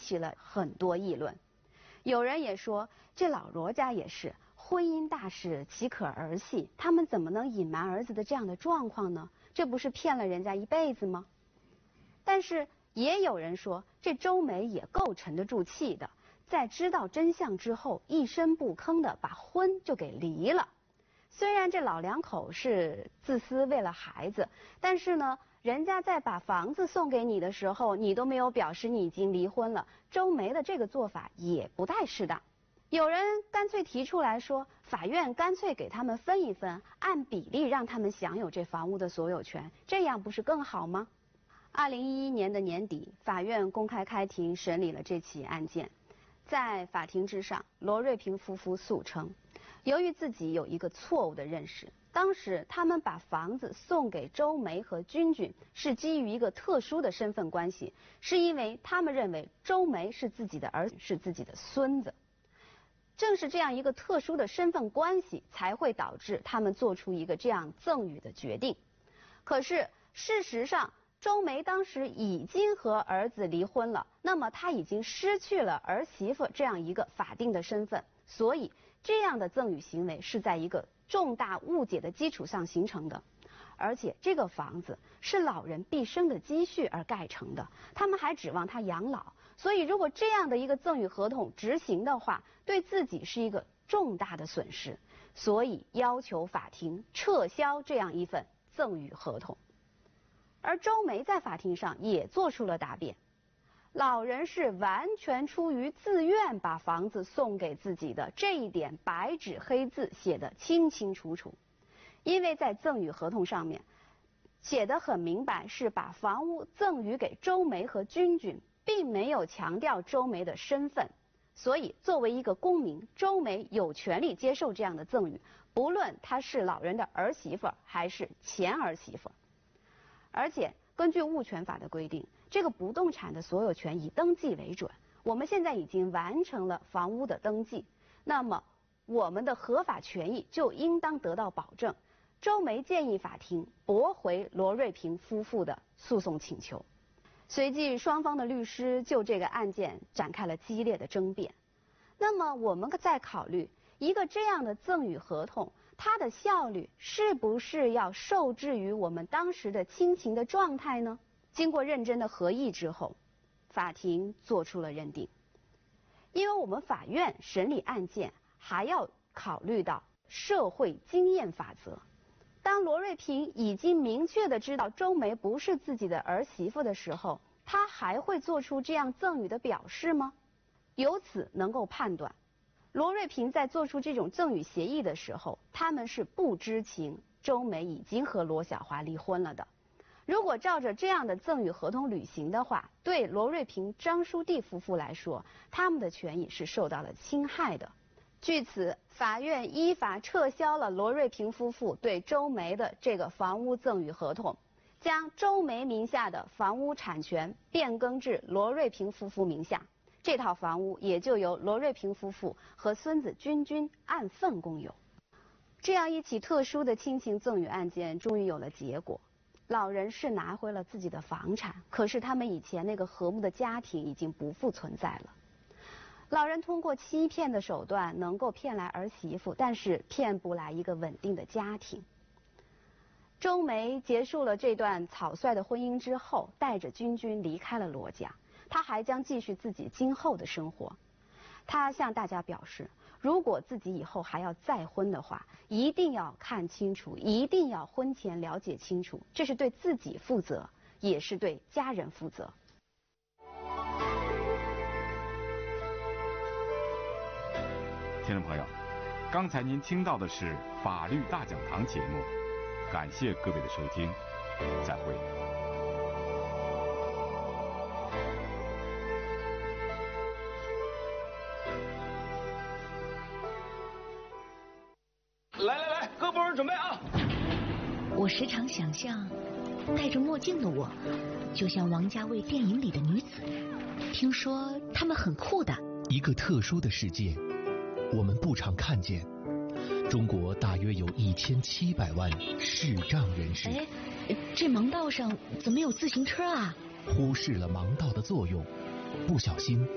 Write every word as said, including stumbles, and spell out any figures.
起了很多议论。有人也说，这老罗家也是婚姻大事岂可儿戏，他们怎么能隐瞒儿子的这样的状况呢？这不是骗了人家一辈子吗？但是也有人说，这周梅也够沉得住气的，在知道真相之后，一声不吭的把婚就给离了。虽然这老两口是自私为了孩子，但是呢，人家在把房子送给你的时候，你都没有表示你已经离婚了，周梅的这个做法也不太适当。有人干脆提出来说，法院干脆给他们分一分，按比例让他们享有这房屋的所有权，这样不是更好吗？二零一一年的年底，法院公开开庭审理了这起案件。在法庭之上，罗瑞平夫妇诉称，由于自己有一个错误的认识，当时他们把房子送给周梅和君君是基于一个特殊的身份关系，是因为他们认为周梅是自己的儿子，是自己的孙子。正是这样一个特殊的身份关系，才会导致他们做出一个这样赠与的决定。可是事实上，周梅当时已经和儿子离婚了，那么她已经失去了儿媳妇这样一个法定的身份，所以这样的赠与行为是在一个重大误解的基础上形成的。而且这个房子是老人毕生的积蓄而盖成的，他们还指望他养老，所以如果这样的一个赠与合同执行的话，对自己是一个重大的损失，所以要求法庭撤销这样一份赠与合同。而周梅在法庭上也做出了答辩，老人是完全出于自愿把房子送给自己的，这一点白纸黑字写得清清楚楚。因为在赠与合同上面写得很明白，是把房屋赠与给周梅和君君，并没有强调周梅的身份，所以作为一个公民，周梅有权利接受这样的赠与，不论她是老人的儿媳妇还是前儿媳妇。而且根据物权法的规定，这个不动产的所有权以登记为准，我们现在已经完成了房屋的登记，那么我们的合法权益就应当得到保证。周梅建议法庭驳回罗瑞平夫妇的诉讼请求。随即双方的律师就这个案件展开了激烈的争辩。那么我们再考虑一个这样的赠与合同，它的效率是不是要受制于我们当时的亲情的状态呢？经过认真的合议之后，法庭做出了认定。因为我们法院审理案件还要考虑到社会经验法则。当罗瑞平已经明确的知道周梅不是自己的儿媳妇的时候，他还会做出这样赠与的表示吗？由此能够判断，罗瑞平在做出这种赠与协议的时候，他们是不知情周梅已经和罗小华离婚了的。如果照着这样的赠与合同履行的话，对罗瑞平、张书娣夫妇来说，他们的权益是受到了侵害的。据此，法院依法撤销了罗瑞平夫妇对周梅的这个房屋赠与合同，将周梅名下的房屋产权变更至罗瑞平夫妇名下，这套房屋也就由罗瑞平夫妇和孙子君君按份共有。这样一起特殊的亲情赠与案件终于有了结果，老人是拿回了自己的房产，可是他们以前那个和睦的家庭已经不复存在了。老人通过欺骗的手段能够骗来儿媳妇，但是骗不来一个稳定的家庭。周梅结束了这段草率的婚姻之后，带着君君离开了罗家，她还将继续自己今后的生活。她向大家表示，如果自己以后还要再婚的话，一定要看清楚，一定要婚前了解清楚，这是对自己负责，也是对家人负责。 听众朋友，刚才您听到的是法律大讲堂节目，感谢各位的收听，再会。 来来来，各部门准备啊！ 我时常想象，戴着墨镜的我，就像王家卫电影里的女子。听说她们很酷的。 一个特殊的世界。我们不常看见，中国大约有一千七百万视障人士。 哎，这盲道上怎么有自行车啊？ 忽视了盲道的作用，不小心